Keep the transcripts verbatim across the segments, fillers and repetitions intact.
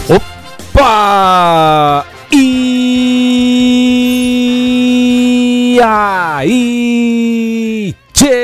Opa! E aí,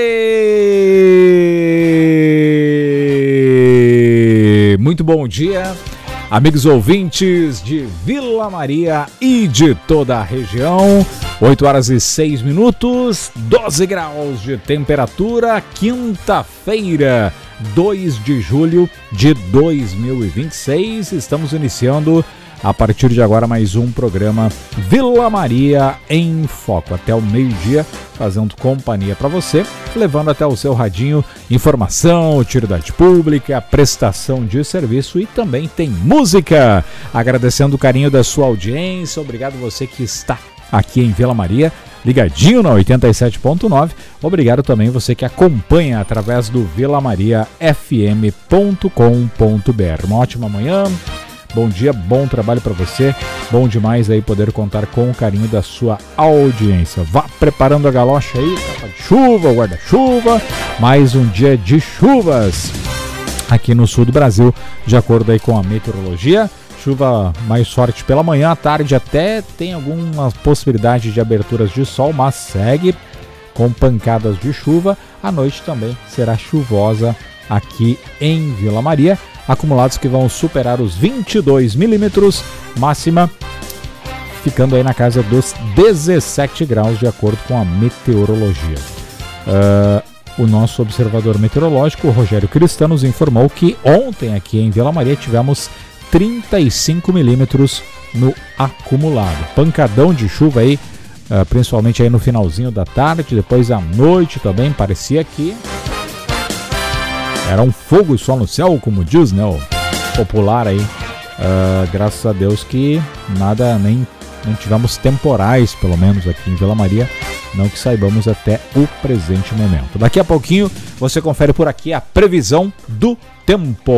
tchê! Muito bom dia, amigos ouvintes de Vila Maria e de toda a região. oito horas e seis minutos, doze graus de temperatura, quinta-feira, dois de julho de dois mil e vinte e seis. Estamos iniciando a partir de agora mais um programa Vila Maria em Foco. Até o meio-dia, fazendo companhia para você, levando até o seu radinho informação, utilidade pública, prestação de serviço e também tem música. Agradecendo o carinho da sua audiência, obrigado você que está aqui em Vila Maria, ligadinho na oitenta e sete ponto nove. Obrigado também você que acompanha através do vila maria f m ponto com ponto b r. Uma ótima manhã, bom dia, bom trabalho para você. Bom demais aí poder contar com o carinho da sua audiência. Vá preparando a galocha aí, capa de chuva, guarda-chuva. Mais um dia de chuvas aqui no sul do Brasil, de acordo aí com a meteorologia. Chuva mais forte pela manhã, à tarde até tem alguma possibilidade de aberturas de sol, mas segue com pancadas de chuva. À noite também será chuvosa aqui em Vila Maria. Acumulados que vão superar os vinte e dois milímetros, máxima ficando aí na casa dos dezessete graus, de acordo com a meteorologia. Uh, o nosso observador meteorológico, o Rogério Cristão, nos informou que ontem aqui em Vila Maria tivemos trinta e cinco milímetros no acumulado. Pancadão de chuva aí, uh, principalmente aí no finalzinho da tarde, depois à noite também, parecia que era um fogo só no céu, como diz, né, o popular aí. Uh, graças a Deus que nada, nem não tivemos temporais, pelo menos aqui em Vila Maria, não que saibamos até o presente momento. Daqui a pouquinho você confere por aqui a previsão do tempo.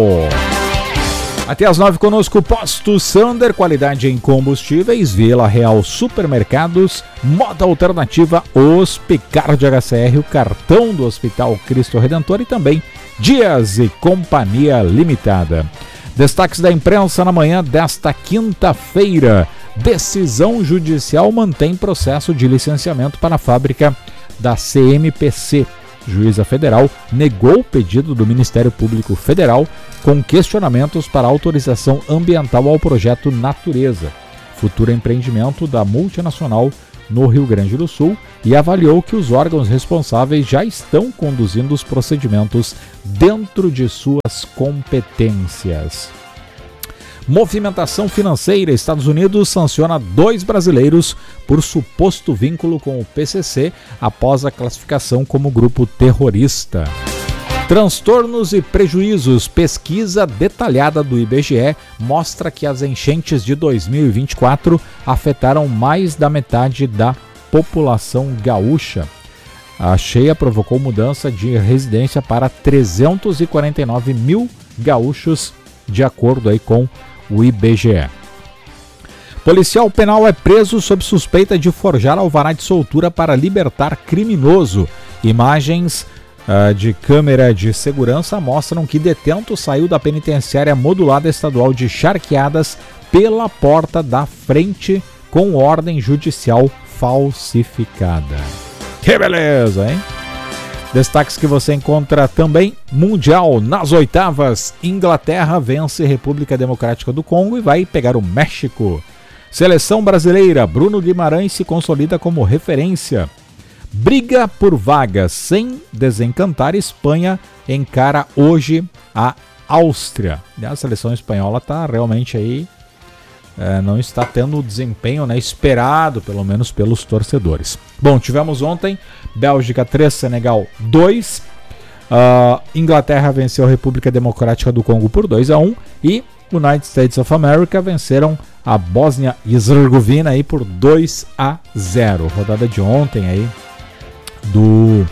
Até às nove conosco, Posto Sander, qualidade em combustíveis, Vila Real Supermercados, Moda Alternativa, Hospicard H C R, o cartão do Hospital Cristo Redentor e também Dias e Companhia Limitada. Destaques da imprensa na manhã desta quinta-feira. Decisão judicial mantém processo de licenciamento para a fábrica da C M P C. Juíza Federal negou o pedido do Ministério Público Federal com questionamentos para autorização ambiental ao projeto Natureza, futuro empreendimento da multinacional no Rio Grande do Sul, e avaliou que os órgãos responsáveis já estão conduzindo os procedimentos dentro de suas competências. Movimentação financeira. Estados Unidos sanciona dois brasileiros por suposto vínculo com o P C C após a classificação como grupo terrorista. Transtornos e prejuízos. Pesquisa detalhada do I B G E mostra que as enchentes de dois mil e vinte e quatro afetaram mais da metade da população gaúcha. A cheia provocou mudança de residência para trezentos e quarenta e nove mil gaúchos, de acordo aí com o I B G E. Policial penal é preso sob suspeita de forjar alvará de soltura para libertar criminoso. Imagens uh, de câmera de segurança mostram que detento saiu da penitenciária modulada estadual de Charqueadas pela porta da frente com ordem judicial falsificada. Que beleza, hein? Destaques que você encontra também: Mundial nas oitavas, Inglaterra vence República Democrática do Congo e vai pegar o México. Seleção brasileira, Bruno Guimarães se consolida como referência. Briga por vagas sem desencantar, Espanha encara hoje a Áustria. A seleção espanhola está realmente aí, é, não está tendo o desempenho, né, esperado, pelo menos pelos torcedores. Bom, tivemos ontem Bélgica três, Senegal dois. Uh, Inglaterra venceu a República Democrática do Congo por dois a um e United States of America venceram a Bósnia e Herzegovina aí por dois a zero. Rodada de ontem aí do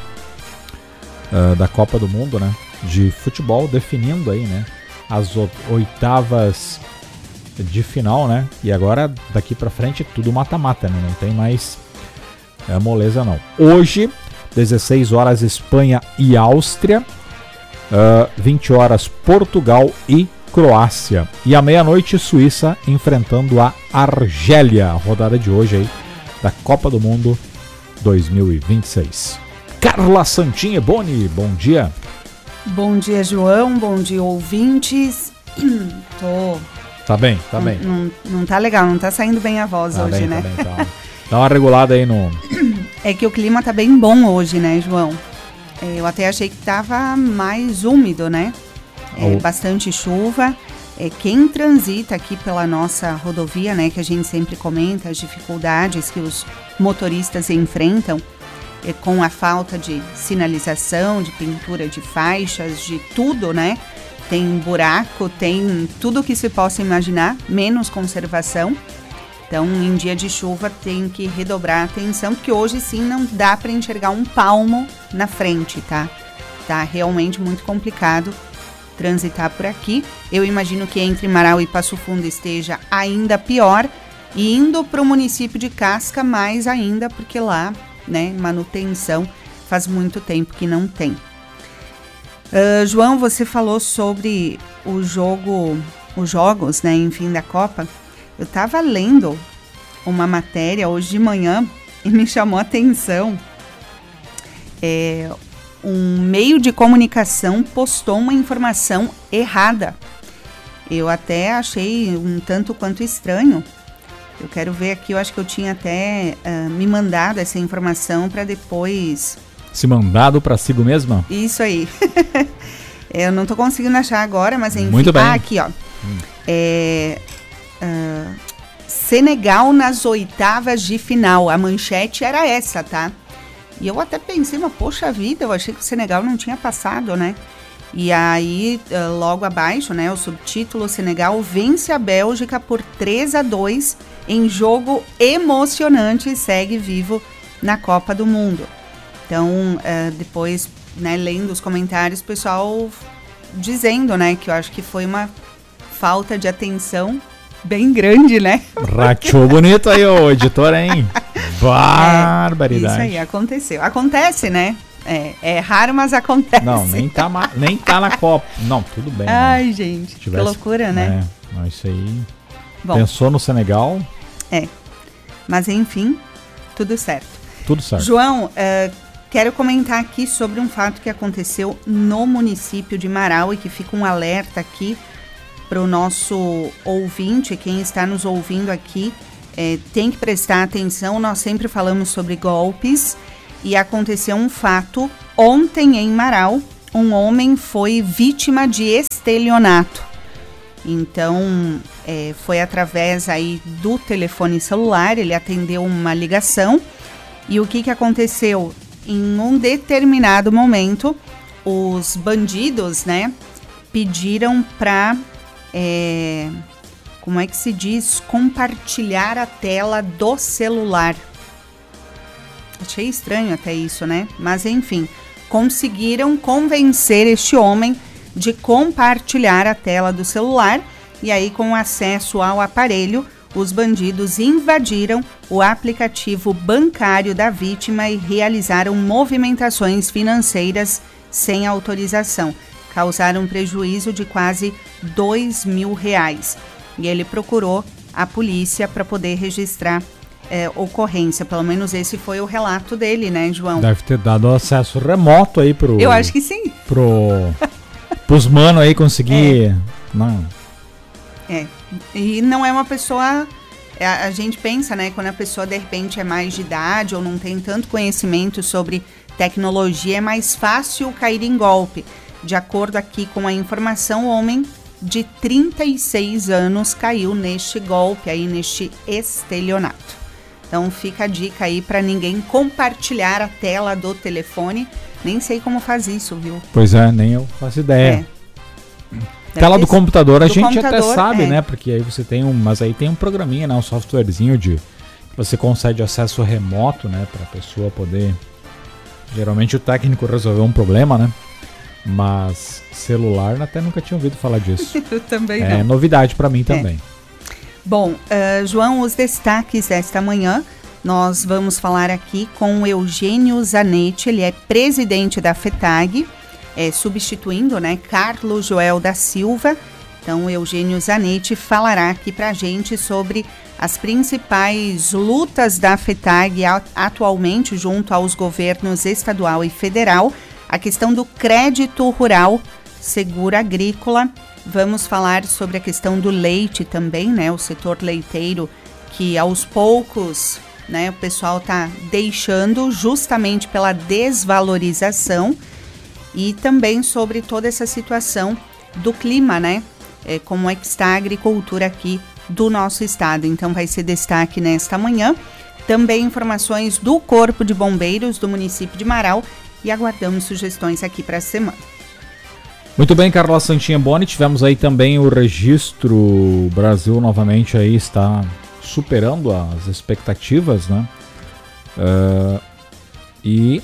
uh, da Copa do Mundo, né, de futebol, definindo aí, né, as oitavas de final, né? E agora daqui pra frente tudo mata-mata, né? Não tem mais é, moleza não. Hoje, dezesseis horas, Espanha e Áustria. Uh, vinte horas, Portugal e Croácia. E à meia-noite, Suíça enfrentando a Argélia. Rodada de hoje aí da Copa do Mundo dois mil e vinte e seis. Carla Santinha Boni, bom dia. Bom dia, João. Bom dia, ouvintes. Tô... Tá bem, tá não, bem. Não, não tá legal, não tá saindo bem a voz tá hoje, bem, né? Tá bem, tá. Dá uma regulada aí no... É que o clima tá bem bom hoje, né, João? É, eu até achei que tava mais úmido, né? É, Oh. Bastante chuva. É, quem transita aqui pela nossa rodovia, né, que a gente sempre comenta, as dificuldades que os motoristas enfrentam é, com a falta de sinalização, de pintura de faixas, de tudo, né? Tem buraco, tem tudo que se possa imaginar, menos conservação. Então, em dia de chuva, tem que redobrar a atenção, porque hoje sim não dá para enxergar um palmo na frente, tá? Tá realmente muito complicado transitar por aqui. Eu imagino que entre Marau e Passo Fundo esteja ainda pior, e indo para o município de Casca mais ainda, porque lá, né, manutenção faz muito tempo que não tem. Uh, João, você falou sobre o jogo, os jogos, né, enfim, da Copa. Eu estava lendo uma matéria hoje de manhã e me chamou a atenção. É, um meio de comunicação postou uma informação errada. Eu até achei um tanto quanto estranho. Eu quero ver aqui, eu acho que eu tinha até uh, me mandado essa informação para depois... Se mandado para si mesma? Isso aí. Eu não tô conseguindo achar agora, mas enfim. Muito bem. Ah, aqui, ó. Hum. É, uh, Senegal nas oitavas de final. A manchete era essa, tá? E eu até pensei, mas poxa vida, eu achei que o Senegal não tinha passado, né? E aí, uh, logo abaixo, né, o subtítulo: Senegal vence a Bélgica por três a dois em jogo emocionante e segue vivo na Copa do Mundo. Então, uh, depois, né, lendo os comentários, o pessoal dizendo, né, que eu acho que foi uma falta de atenção bem grande, né? Rachou bonito aí, ô editor, hein? Barbaridade. É, isso aí, aconteceu. Acontece, né? É, é raro, mas acontece. Não, nem tá, ma- nem tá na Copa. Não, tudo bem. Ai, né? gente, Se tivesse, que loucura, né? É, não, isso aí... Bom, Pensou no Senegal, é. Mas, enfim, tudo certo. tudo certo. João, uh, quero comentar aqui sobre um fato que aconteceu no município de Marau e que fica um alerta aqui para o nosso ouvinte, quem está nos ouvindo aqui, é, tem que prestar atenção. Nós sempre falamos sobre golpes e aconteceu um fato ontem em Marau. Um homem foi vítima de estelionato. Então, é, foi através aí do telefone celular, ele atendeu uma ligação. E o que, que aconteceu? Em um determinado momento, os bandidos, né, pediram para... É, como é que se diz? Compartilhar a tela do celular. Achei estranho até isso, né? Mas enfim, conseguiram convencer este homem de compartilhar a tela do celular. E aí, com acesso ao aparelho, os bandidos invadiram o aplicativo bancário da vítima e realizaram movimentações financeiras sem autorização. Causaram um prejuízo de quase dois mil reais. E ele procurou a polícia para poder registrar é, ocorrência. Pelo menos esse foi o relato dele, né, João? Deve ter dado acesso remoto aí pro... Eu acho que sim. Pro, pros manos aí conseguir... É. Não. É. E não é uma pessoa... A, a gente pensa, né, quando a pessoa de repente é mais de idade ou não tem tanto conhecimento sobre tecnologia, é mais fácil cair em golpe. De acordo aqui com a informação, o homem de trinta e seis anos caiu neste golpe aí, neste estelionato. Então fica a dica aí para ninguém compartilhar a tela do telefone. Nem sei como faz isso, viu? Pois é, nem eu faço ideia. É. Tela do computador a do gente computador, até sabe, é. né? Porque aí você tem um... Mas aí tem um programinha, né? Um softwarezinho de... Você concede acesso remoto, né? Pra pessoa poder... Geralmente o técnico resolveu um problema, né? Mas celular, até nunca tinha ouvido falar disso. Eu também É não. novidade para mim também. É. Bom, uh, João, os destaques desta manhã, nós vamos falar aqui com o Eugênio Zanetti, ele é presidente da FETAG, é, substituindo, né, Carlos Joel da Silva. Então, o Eugênio Zanetti falará aqui para a gente sobre as principais lutas da FETAG atualmente junto aos governos estadual e federal, a questão do crédito rural seguro agrícola. Vamos falar sobre a questão do leite também, né? O setor leiteiro que aos poucos, né, o pessoal está deixando justamente pela desvalorização, e também sobre toda essa situação do clima, né? É, como é que está a agricultura aqui do nosso estado. Então vai ser destaque nesta manhã. Também informações do Corpo de Bombeiros do município de Marau e aguardamos sugestões aqui para a semana. Muito bem, Carla Santinha Boni, tivemos aí também o registro. O Brasil novamente aí está superando as expectativas, né? Uh, e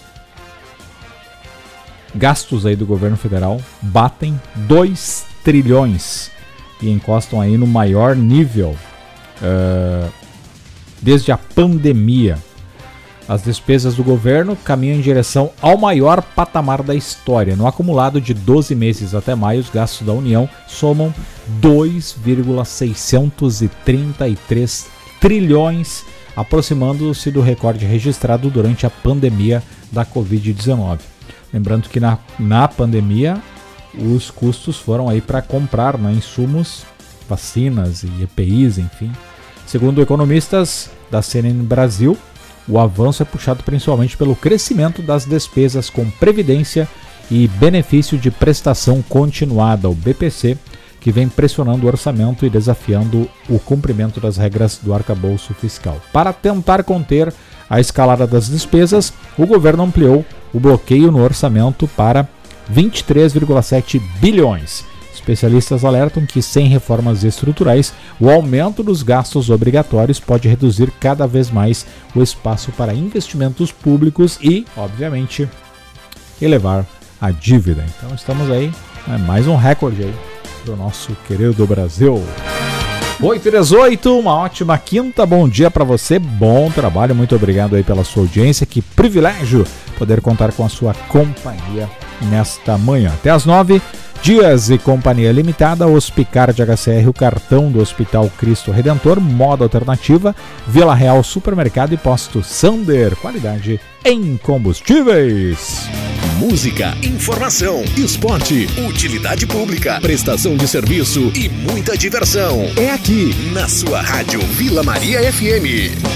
gastos aí do governo federal batem dois trilhões e encostam aí no maior nível uh, desde a pandemia. As despesas do governo caminham em direção ao maior patamar da história. No acumulado de doze meses até maio, os gastos da União somam dois vírgula seiscentos e trinta e três trilhões, aproximando-se do recorde registrado durante a pandemia da covid dezenove. Lembrando que na, na pandemia os custos foram aí para comprar, né, insumos, vacinas e E P Is, enfim. Segundo economistas da C N N Brasil, o avanço é puxado principalmente pelo crescimento das despesas com previdência e benefício de prestação continuada, o B P C, que vem pressionando o orçamento e desafiando o cumprimento das regras do arcabouço fiscal. Para tentar conter a escalada das despesas, o governo ampliou o bloqueio no orçamento para vinte e três vírgula sete bilhões. Especialistas alertam que, sem reformas estruturais, o aumento dos gastos obrigatórios pode reduzir cada vez mais o espaço para investimentos públicos e, obviamente, elevar a dívida. Então estamos aí, né, mais um recorde aí do nosso querido Brasil. oito e dezoito, uma ótima quinta, bom dia para você, bom trabalho, muito obrigado aí pela sua audiência, que privilégio poder contar com a sua companhia nesta manhã. Até às nove, Dias e Companhia Limitada, Hospicard H C R, o cartão do Hospital Cristo Redentor, moda alternativa, Vila Real Supermercado e Posto Sander, qualidade em combustíveis. Música, informação, esporte, utilidade pública, prestação de serviço e muita diversão. É aqui na sua rádio Vila Maria F M.